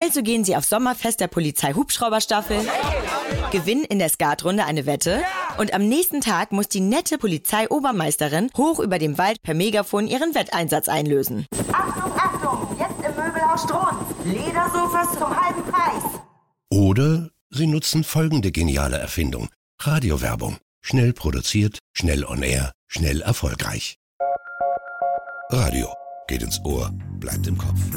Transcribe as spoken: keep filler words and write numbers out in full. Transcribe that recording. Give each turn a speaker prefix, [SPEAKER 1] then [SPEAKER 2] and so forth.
[SPEAKER 1] Also gehen Sie auf Sommerfest der Polizei-Hubschrauberstaffel, gewinnen in der Skatrunde eine Wette und am nächsten Tag muss die nette Polizeiobermeisterin hoch über dem Wald per Megafon ihren Wetteinsatz einlösen.
[SPEAKER 2] Achtung, Achtung, jetzt im Möbelhaus Strunz. Ledersofas zum halben Preis.
[SPEAKER 3] Oder Sie nutzen folgende geniale Erfindung. Radiowerbung. Schnell produziert, schnell on air, schnell erfolgreich. Radio. Geht ins Ohr, bleibt im Kopf.